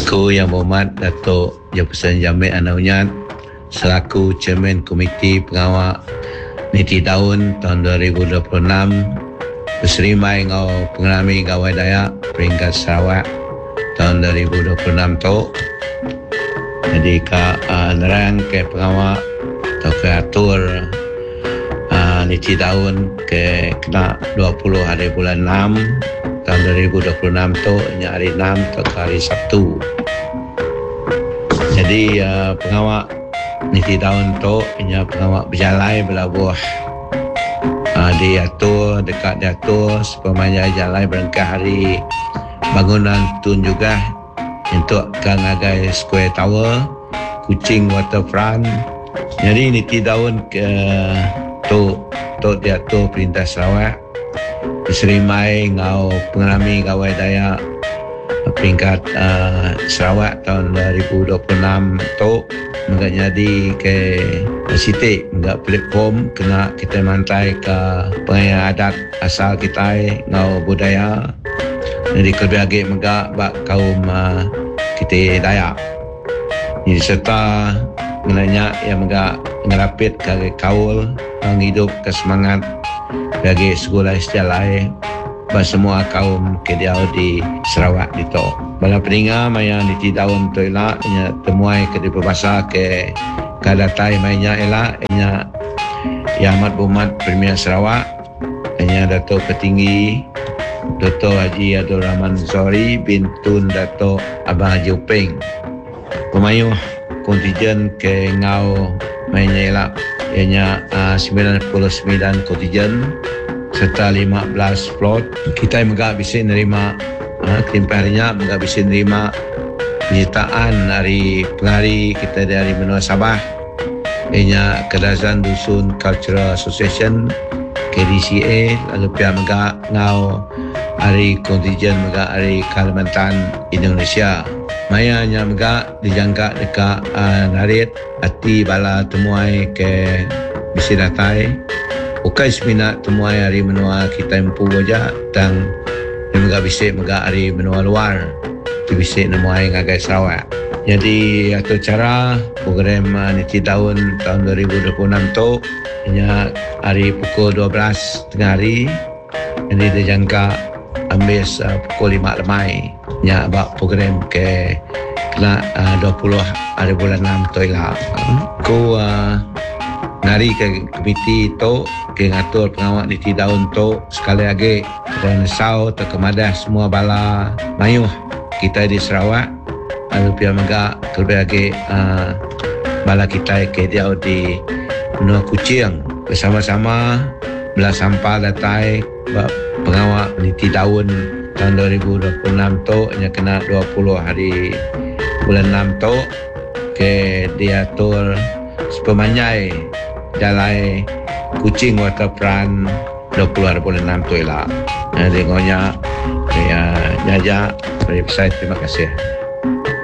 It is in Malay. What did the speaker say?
Aku Yang Berhormat Datuk Jefferson Jamil Anaunyat selaku Chairman Komiti Pengawal Niti Daun tahun 2026 berserimai ngau pengalami gawai Dayak peringkat Sarawak tahun 2026 tu. Jadi nerang ke pengawal atau ke atur Niti Daun ke kena 20 hari bulan 6 tahun 2026 tu, hari 6 atau hari Sabtu. Jadi pengawal Niti Daun tu pengawal berjalai belabuh diatur, dekat diatur supaya jalai berengkah hari bangunan tun juga untuk Kangagai Square Tower, Kuching Waterfront. Jadi Niti Daun ke tu diatur Perintah Sarawak diserimai ngau pengalami gawai Dayak peringkat Sarawak tahun 2026 tu menggak jadi ke sitik menggak platform kena kita mantai ke pengayaan adat asal kita ngau budaya. Jadi kelebih lagi menggak bak kaum kita Dayak. Jadi serta menanya yang menggak ngerapit ke kaul menghidup ke semangat bagi sekolah sejalai bagi semua kaum kediau di Sarawak itu. Bala peninga maya Niti Daun tu elak nya temuai ke di berbahasa ke kadatai mainnya elak nya Yang Amat Berhormat Premier Sarawak nya Datuk Petinggi Dr. Haji Abdul Rahman Zohri bin Tun Datuk Abang Haji Upeng. Pemayuh kontijen ke ngau mainnya elak ianya 99 kontijen serta 15 plot. Kita menggak bisa nerima kelimpahannya, menggak bisa nerima penyertaan dari pengari kita dari benua Sabah ianya Kedazan Dusun Cultural Association KDCA, lalu pihak menggak ngau hari kontijen menggak hari Kalimantan Indonesia. Mayanya menggak dijangka dekat narit hati bala temuai ke bisi datai bukan seminat temuai hari menua kita empu wajah dan menggak bisi menggak hari menua luar di bisi nemuai ngagai Sarawak. Jadi atau cara program Niti Daun tahun 2026 tu hanya hari pukul 12 tengah hari. Jadi dijangka ambil pukul 5 lemai nya bak program ke kena 20 hari bulan 6 tu lah. Ku nari ke komiti tu ke ngatur pengawal Niti Daun tu sekali lagi dan sau terkemadah semua bala mayuh kita di Sarawak lalu pihak menggak terlebih lagi bala kita ke dia di benua Kuching bersama-sama belah sampah datai pengawal Niti Daun tahun 2026 tu hanya kena 20 hari bulan 6 tu ke diatur sepemanyai jalai Kuching Waterfront 20 hari bulan 6 tu lah. Dengonya saya Jaja dari website. Terima kasih.